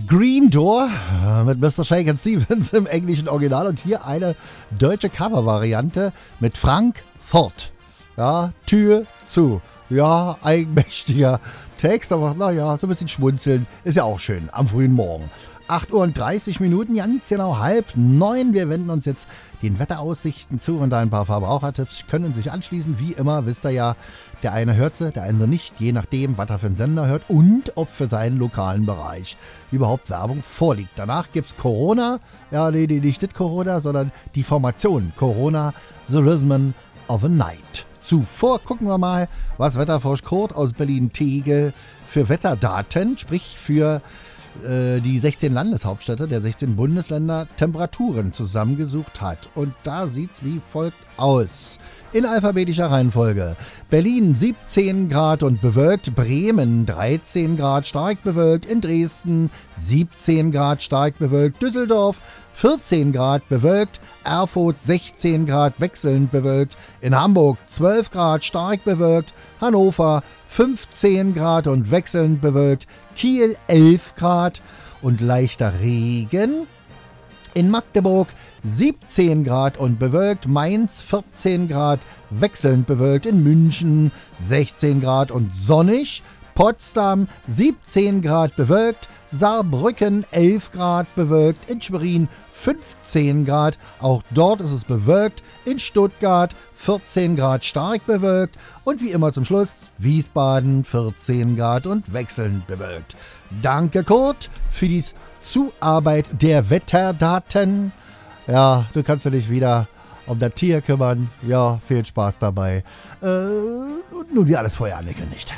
Green Door mit Mr. Shakin' Stevens im englischen Original und hier eine deutsche Covervariante mit Frank Ford. Ja, Tür zu. Ja, eigenmächtiger Text, aber naja, so ein bisschen schmunzeln ist ja auch schön am frühen Morgen. 8:30 Uhr, ganz genau 8:30. Wir wenden uns jetzt den Wetteraussichten zu und ein paar Verbrauchertipps können sich anschließen. Wie immer, wisst ihr ja, der eine hört sie, der andere nicht, je nachdem, was er für einen Sender hört und ob für seinen lokalen Bereich überhaupt Werbung vorliegt. Danach gibt's Corona, ja, nee, nicht das Corona, sondern die Formation Corona, The Rhythm of a Night. Zuvor gucken wir mal, was Wetterfrosch Kurt aus Berlin-Tegel für Wetterdaten, sprich für die 16 Landeshauptstädte der 16 Bundesländer Temperaturen zusammengesucht hat. Und da sieht's wie folgt aus. In alphabetischer Reihenfolge. Berlin 17 Grad und bewölkt, Bremen 13 Grad stark bewölkt, in Dresden 17 Grad stark bewölkt, Düsseldorf 14 Grad bewölkt, Erfurt 16 Grad wechselnd bewölkt, in Hamburg 12 Grad stark bewölkt, Hannover 15 Grad und wechselnd bewölkt, Kiel 11 Grad und leichter Regen, in Magdeburg 17 Grad und bewölkt, Mainz 14 Grad wechselnd bewölkt, in München 16 Grad und sonnig, Potsdam 17 Grad bewölkt, Saarbrücken 11 Grad bewölkt, in Schwerin 15 Grad, auch dort ist es bewölkt, in Stuttgart 14 Grad stark bewölkt und wie immer zum Schluss Wiesbaden 14 Grad und wechselnd bewölkt. Danke Kurt für die Zuarbeit der Wetterdaten. Ja, du kannst dich wieder um das Tier kümmern. Ja, viel Spaß dabei. Und nun wie alles vorher angekündigt.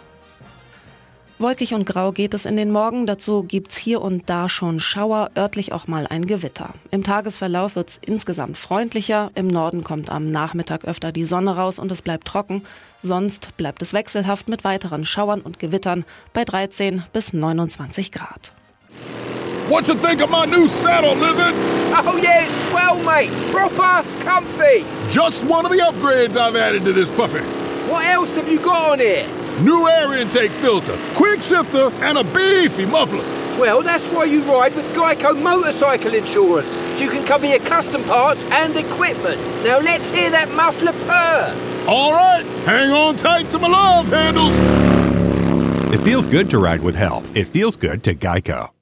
Wolkig und grau geht es in den Morgen. Dazu gibt's hier und da schon Schauer, örtlich auch mal ein Gewitter. Im Tagesverlauf wird's insgesamt freundlicher. Im Norden kommt am Nachmittag öfter die Sonne raus und es bleibt trocken. Sonst bleibt es wechselhaft mit weiteren Schauern und Gewittern bei 13 bis 29 Grad. What you think of my new saddle, Lizard? Oh yeah, it's swell, mate. Proper comfy. Just one of the upgrades I've added to this puppy. What else have you got on here? New air intake filter, quick shifter, and a beefy muffler. Well, that's why you ride with Geico Motorcycle Insurance, so you can cover your custom parts and equipment. Now let's hear that muffler purr. All right, hang on tight to my love handles. It feels good to ride with help. It feels good to Geico.